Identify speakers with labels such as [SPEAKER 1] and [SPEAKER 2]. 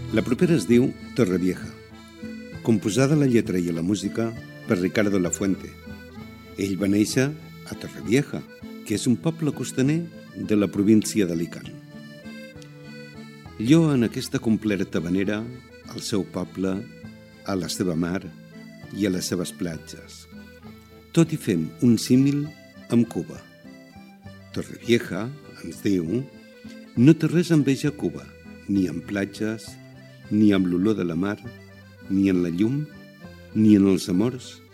[SPEAKER 1] La propera es diu Torrevieja, composada la lletra i la música per Ricardo Lafuente. Ell va néixer a Torrevieja, que és un poble costaner de la província d'Alicant. Lloa en aquesta completa vanera al seu poble, a la seva mar i a les seves platges, tot i fent un símil amb Cuba. Torrevieja, ens diu, no té res a envejar Cuba, ni en platges, ni amb l'olor de la mar, ni en la llum, ni en els amors,